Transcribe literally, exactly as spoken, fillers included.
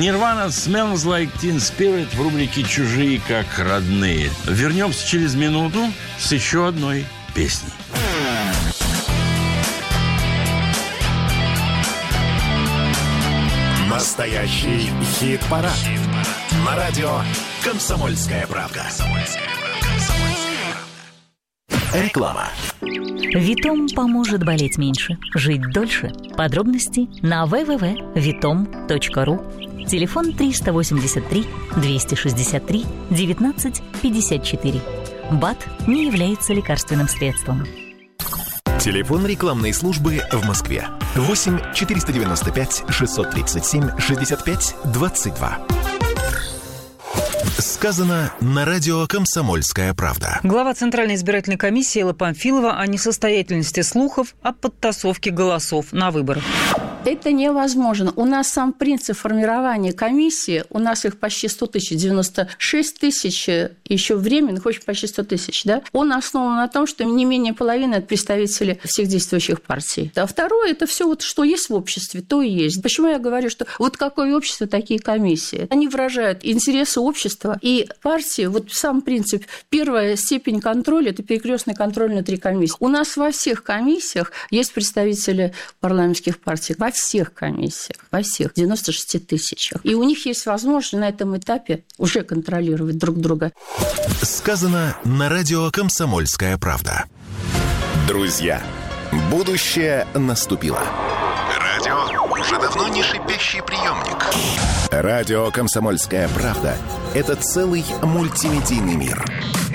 Nirvana Smells Like Teen Spirit в рубрике «Чужие как родные». Вернемся через минуту с еще одной песней. Настоящий хит-парад. Хит-парад. На радио «Комсомольская правда». Реклама. Витом поможет болеть меньше, жить дольше. Подробности на дабл ю дабл ю дабл ю точка витом точка ру. Телефон триста восемьдесят три двести шестьдесят три девятнадцать пятьдесят четыре. БАД не является лекарственным средством. Телефон рекламной службы в Москве. восемь четыреста девяносто пять шестьсот тридцать семь шестьдесят пять двадцать два. Сказано на радио «Комсомольская правда». Глава Центральной избирательной комиссии Элла Памфилова о несостоятельности слухов о подтасовке голосов на выборах. Это невозможно. У нас сам принцип формирования комиссии, у нас их почти сто тысяч, девяносто шесть тысяч еще временных, очень почти сто тысяч, да, он основан на том, что не менее половины – это представители всех действующих партий. А второе – это все, вот, что есть в обществе, то и есть. Почему я говорю, что вот какое общество, такие комиссии? Они выражают интересы общества и партии. Вот сам принцип. Первая степень контроля – это перекрестный контроль внутри комиссии. У нас во всех комиссиях есть представители парламентских партий. Во всех комиссиях, во всех, девяноста шести тысячах. И у них есть возможность на этом этапе уже контролировать друг друга. Сказано на радио «Комсомольская правда». Друзья, будущее наступило. Радио уже давно не шипящий приемник. Радио «Комсомольская правда» — это целый мультимедийный мир.